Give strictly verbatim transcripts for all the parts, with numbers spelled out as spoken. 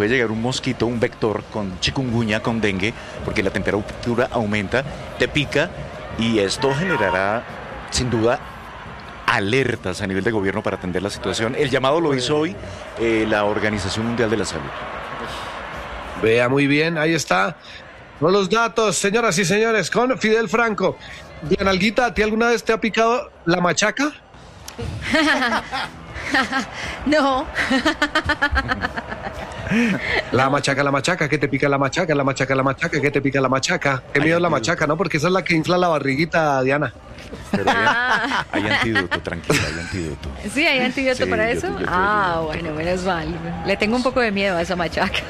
puede llegar un mosquito, un vector con chikungunya, con dengue, porque la temperatura aumenta, te pica y esto generará sin duda alertas a nivel de gobierno para atender la situación. El llamado lo hizo hoy eh, la Organización Mundial de la Salud. Vea, muy bien, ahí está. Con los datos, señoras y señores, con Fidel Franco. Diana Alguita, ¿a ti alguna vez te ha picado la machaca? No. La machaca, la machaca, ¿qué te pica la machaca? La machaca, la machaca, ¿qué te pica la machaca? Qué miedo la machaca, ¿no? Porque esa es la que infla la barriguita, Diana. Pero ya, hay antídoto, tranquila, hay antídoto. Sí, hay antídoto Sí, para yo- eso. yo- yo- ah, yo- bueno, menos mal. Le tengo un poco de miedo a esa machaca.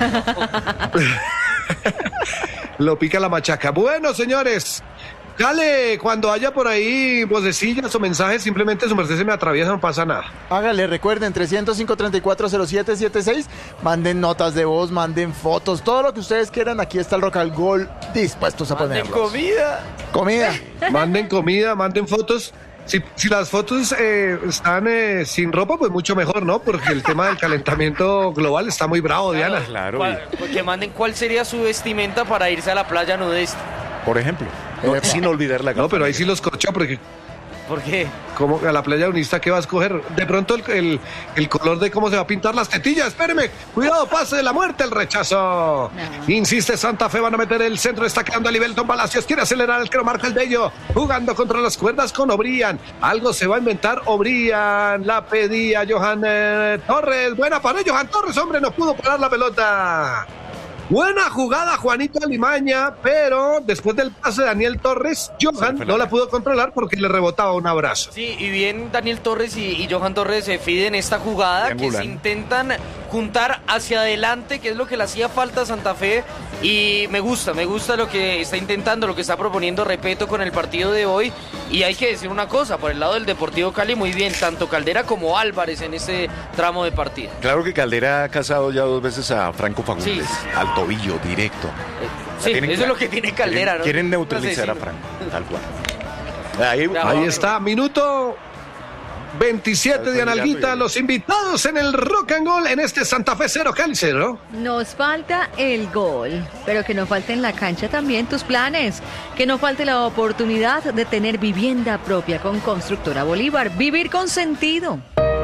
Lo pica la machaca. Bueno, señores, Cale, cuando haya por ahí vocecillas o mensajes, simplemente su merced se me atraviesa, no pasa nada. Hágale, recuerden, trescientos cinco, treinta y cuatro, cero siete siete seis. Manden notas de voz, manden fotos, todo lo que ustedes quieran. Aquí está el Rock al Gol dispuestos a Manden ponerlos. comida. Comida. Manden comida, manden fotos. Si, si las fotos eh, están eh, sin ropa, pues mucho mejor, ¿no? Porque el tema del calentamiento global está muy bravo, Diana. Claro, ¿Cuál- Que manden cuál sería su vestimenta para irse a la playa nudista. y, por ejemplo, no, sin olvidar la No, pero ahí sí los corcha, porque ¿Por qué? como a la playa unista, ¿qué va a escoger? De pronto el, el, el color de cómo se va a pintar las tetillas. Espéreme, cuidado, pase de la muerte, el rechazo. No. Insiste Santa Fe, van a meter el centro, está quedando a nivel. Tom Palacios quiere acelerar el que lo marca el Bello, jugando contra las cuerdas con Obrian. Algo se va a inventar Obrian, la pedía Johan eh, Torres. Buena para Johan Torres, hombre, no pudo parar la pelota. Buena jugada Juanito Alimaña, pero después del pase de Daniel Torres, Johan no la pudo controlar porque le rebotaba un abrazo. Sí, y bien Daniel Torres y, y Johan Torres se fiden esta jugada que Triangulan. se intentan juntar hacia adelante, que es lo que le hacía falta a Santa Fe. Y me gusta, me gusta lo que está intentando, lo que está proponiendo Repeto con el partido de hoy. Y hay que decir una cosa, por el lado del Deportivo Cali, muy bien, tanto Caldera como Álvarez en ese tramo de partido. Claro que Caldera ha casado ya dos veces a Franco Fagundes, Sí. al tobillo directo. Sí, Tienen eso cla- es lo que tiene Caldera, quieren, ¿no? Quieren neutralizar a Asesino. Franco, tal cual. Ahí, Ya, Ahí vamos. está, minuto veintisiete de Analguita, los invitados en el Rock and Roll en este Santa Fe cero Cali cero. Nos falta el gol, pero que no falte en la cancha también tus planes. Que no falte la oportunidad de tener vivienda propia con Constructora Bolívar. Vivir con sentido.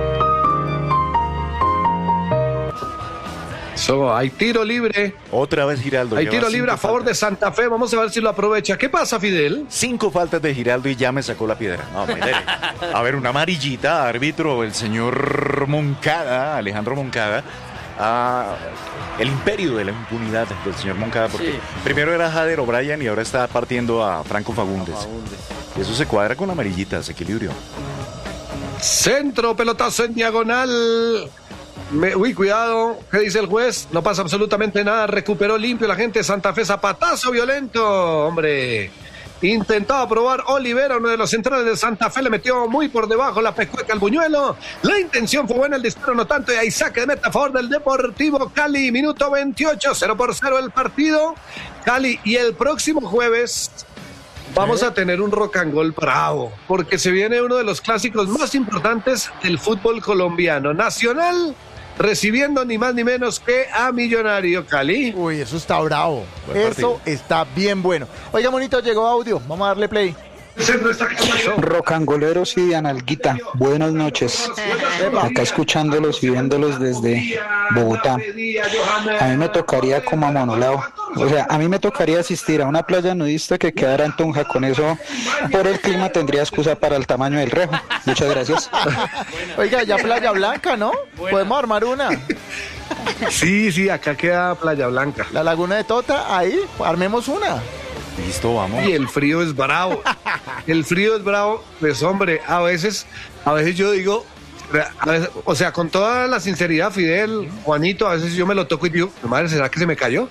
So, hay tiro libre, Otra vez Giraldo. hay lleva tiro cinco libre a favor de faltas. Santa Fe. Vamos a ver si lo aprovecha. ¿Qué pasa, Fidel? Cinco faltas de Giraldo y ya me sacó la piedra. No, mire. A ver, una amarillita, árbitro, el señor Moncada, Alejandro Moncada. Ah, el imperio de la impunidad del señor Moncada, porque Sí. primero era Jader O'Brien y ahora está partiendo a Franco Fagundes. Y eso se cuadra con la amarillita, ese equilibrio. Centro, pelotazo en diagonal. Me- uy, cuidado, ¿qué dice el juez? No pasa absolutamente nada, recuperó limpio la gente de Santa Fe, zapatazo violento, hombre. Intentaba probar Olivera, uno de los centrales de Santa Fe, le metió muy por debajo la pecueca al buñuelo. La intención fue buena, el disparo no tanto, y ahí saque de meta a favor del Deportivo Cali, minuto veintiocho, cero por cero el partido. Cali, y el próximo jueves vamos a tener un rock and roll bravo, porque se viene uno de los clásicos más importantes del fútbol colombiano. Nacional recibiendo ni más ni menos que a Millonario Cali. Uy, eso está bravo. Buen Eso partido. está bien bueno. Oiga, monito, llegó audio. Vamos a darle play. Rocangoleros y Diana Alguita, buenas noches. Acá escuchándolos y viéndolos desde Bogotá. A mí me tocaría como a Monolao. O sea, a mí me tocaría asistir a una playa nudista que quedara en Tunja. Con eso, por el clima, tendría excusa para el tamaño del rejo. Muchas gracias. Oiga, ya Playa Blanca, ¿no? Podemos armar una. Sí, sí, acá queda Playa Blanca. La Laguna de Tota, ahí, armemos una. Listo, vamos. Y el frío es bravo. El frío es bravo, pues hombre, a veces, a veces yo digo, a veces, o sea, con toda la sinceridad, Fidel, Juanito, a veces yo me lo toco y digo, madre, ¿será que se me cayó?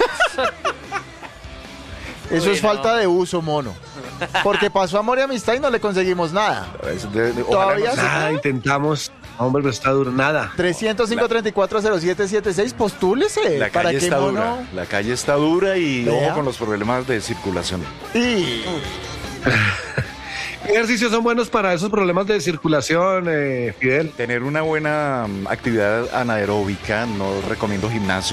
Eso Uy, es no. falta de uso, mono. Porque pasó amor y amistad y no le conseguimos nada. Es de- de- ojalá Todavía no sí. sea- Ah, intentamos, hombre, pero está duro, nada. trescientos cinco, treinta y cuatro, cero siete siete seis, postúlese. La para calle que está mono... dura. La calle está dura y Vea. ojo con los problemas de circulación. Y... ¿Qué ejercicios son buenos para esos problemas de circulación, eh, Fidel? Tener una buena mm, actividad anaeróbica, no recomiendo gimnasio.